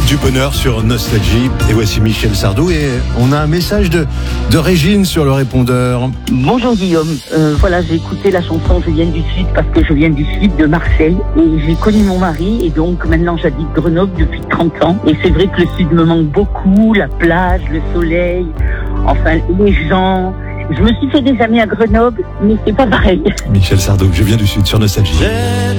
du bonheur sur Nostalgie. Et voici Michel Sardou et on a un message de Régine sur le répondeur. Bonjour Guillaume, voilà, j'ai écouté la chanson Je viens du Sud parce que je viens du Sud de Marseille et j'ai connu mon mari et donc maintenant j'habite Grenoble depuis 30 ans et c'est vrai que le Sud me manque beaucoup, la plage, le soleil, enfin les gens. Je me suis fait des amis à Grenoble mais c'est pas pareil. Michel Sardou, Je viens du Sud sur Nostalgie.